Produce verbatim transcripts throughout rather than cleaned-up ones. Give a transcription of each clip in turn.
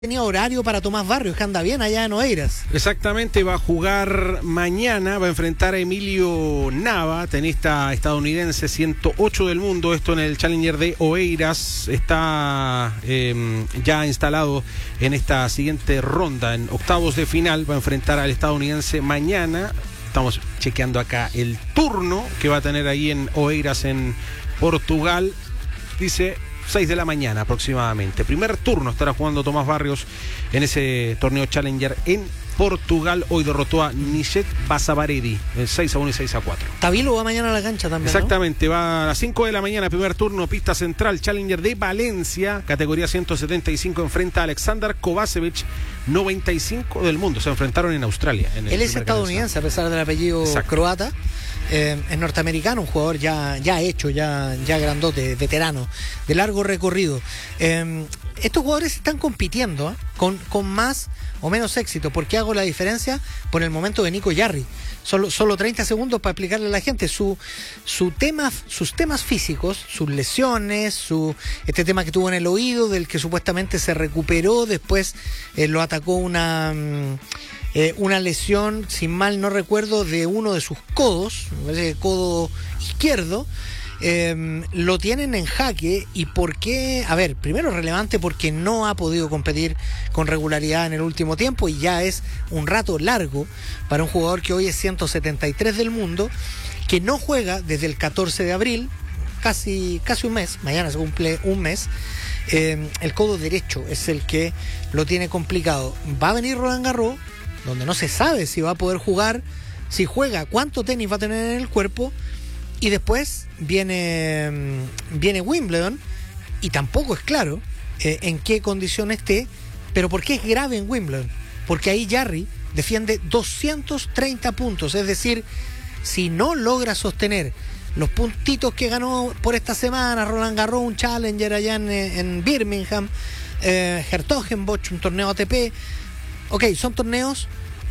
tenía horario para Tomás Barrios, que anda bien allá en Oeiras. Exactamente, va a jugar mañana, va a enfrentar a Emilio Nava, tenista estadounidense, ciento ocho del mundo, esto en el Challenger de Oeiras. Está eh, ya instalado en esta siguiente ronda, en octavos de final, va a enfrentar al estadounidense mañana. Estamos chequeando acá el turno que va a tener ahí en Oeiras, en Portugal. Dice seis de la mañana aproximadamente. Primer turno estará jugando Tomás Barrios en ese torneo Challenger en Portugal. Hoy derrotó a Nishet Basavaredi en seis a uno y seis a cuatro. Tabilo va mañana a la cancha también, Exactamente, ¿no? Va a las cinco de la mañana, primer turno, pista central, Challenger de Valencia, categoría ciento setenta y cinco, enfrenta a Alexander Kovacevic, noventa y cinco del mundo. Se enfrentaron en Australia. En el Él es estadounidense, a pesar del apellido Exacto. croata. Eh, es norteamericano, un jugador ya, ya hecho, ya, ya grandote, veterano, de largo recorrido. Eh, estos jugadores están compitiendo ¿eh? con, con más o menos éxito. ¿Por qué hago la diferencia? Por el momento de Nico Jarry. Solo, solo treinta segundos para explicarle a la gente su, su tema, sus temas físicos, sus lesiones, su, este tema que tuvo en el oído, del que supuestamente se recuperó, después eh, lo atacó una... Eh, una lesión, si mal no recuerdo, de uno de sus codos, me parece que el codo izquierdo, eh, lo tienen en jaque. ¿Y por qué? A ver, primero relevante porque no ha podido competir con regularidad en el último tiempo y ya es un rato largo para un jugador que hoy es ciento setenta y tres del mundo, que no juega desde el catorce de abril, casi, casi un mes, mañana se cumple un mes. Eh, el codo derecho es el que lo tiene complicado. Va a venir Roland Garros, donde no se sabe si va a poder jugar, si juega, cuánto tenis va a tener en el cuerpo, y después viene, viene Wimbledon, y tampoco es claro eh, en qué condición esté. Pero ¿por qué es grave en Wimbledon? Porque ahí Jarry defiende doscientos treinta puntos, es decir, si no logra sostener los puntitos que ganó por esta semana, Roland Garros, un Challenger allá en, en Birmingham, eh, Hertogenbosch, un torneo A T P. Ok, son torneos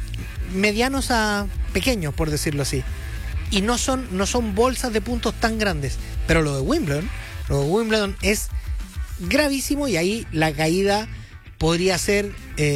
medianos a pequeños, por decirlo así. Y no son, no son bolsas de puntos tan grandes. Pero lo de Wimbledon, lo de Wimbledon es gravísimo, y ahí la caída podría ser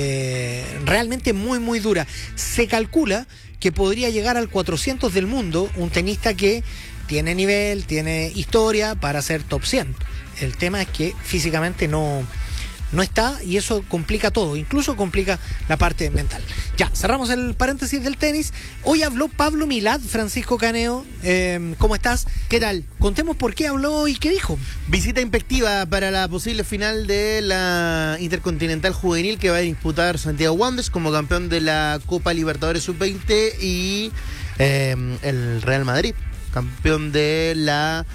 eh, realmente muy, muy dura. Se calcula que podría llegar al cuatrocientos del mundo, un tenista que tiene nivel, tiene historia para ser top cien. El tema es que físicamente no... no está, y eso complica todo, incluso complica la parte mental. Ya, cerramos el paréntesis del tenis. Hoy habló Pablo Milad, Francisco Caneo. Eh, ¿Cómo estás? ¿Qué tal? Contemos por qué habló y qué dijo. Visita inspectiva para la posible final de la Intercontinental Juvenil que va a disputar Santiago Wanderers como campeón de la Copa Libertadores sub veinte, y eh, el Real Madrid, campeón de la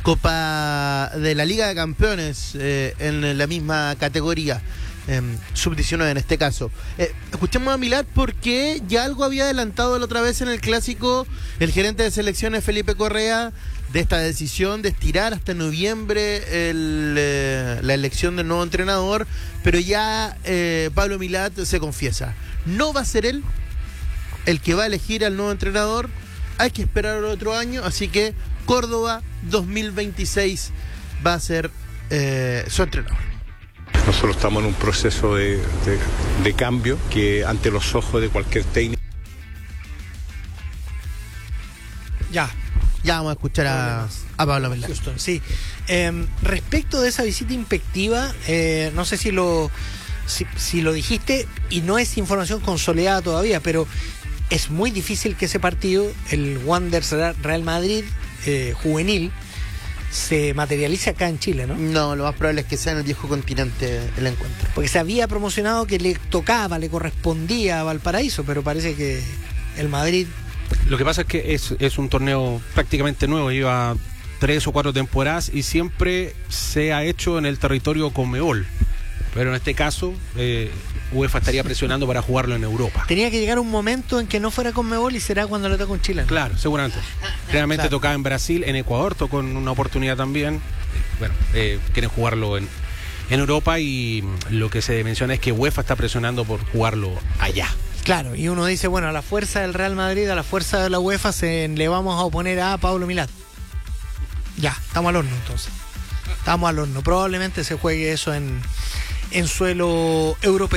Copa de la Liga de Campeones eh, en la misma categoría, eh, sub diecinueve en este caso. Eh, escuchemos a Milad porque ya algo había adelantado la otra vez en el Clásico el gerente de selecciones Felipe Correa, de esta decisión de estirar hasta noviembre el, eh, la elección del nuevo entrenador, pero ya eh, Pablo Milad se confiesa, no va a ser él el que va a elegir al nuevo entrenador, hay que esperar otro año, así que Córdoba dos mil veintiséis va a ser eh, su entrenador. Nosotros estamos en un proceso de, de, de cambio que ante los ojos de cualquier técnico. Ya. Ya vamos a escuchar a, a Pablo Milad. Sí. Eh, respecto de esa visita inspectiva, eh, no sé si lo, si, si lo dijiste, y no es información consolidada todavía, pero es muy difícil que ese partido, el Wanderers Real Madrid eh, juvenil, se materialice acá en Chile, ¿no? No, lo más probable es que sea en el viejo continente el encuentro. Porque se había promocionado que le tocaba, le correspondía a Valparaíso, pero parece que el Madrid... Lo que pasa es que es, es un torneo prácticamente nuevo, lleva tres o cuatro temporadas y siempre se ha hecho en el territorio Conmebol. Pero en este caso, eh, UEFA estaría presionando para jugarlo en Europa. Tenía que llegar un momento en que no fuera Conmebol, y será cuando le toca un chileno. Claro, seguramente. Realmente claro. Tocaba en Brasil, en Ecuador tocó en una oportunidad también. Bueno, eh, quieren jugarlo en, en Europa, y lo que se menciona es que UEFA está presionando por jugarlo allá. Claro, y uno dice, bueno, a la fuerza del Real Madrid, a la fuerza de la UEFA, se, le vamos a oponer a Pablo Milad. Ya, estamos al horno entonces. Estamos al horno. Probablemente se juegue eso en... en suelo europeo.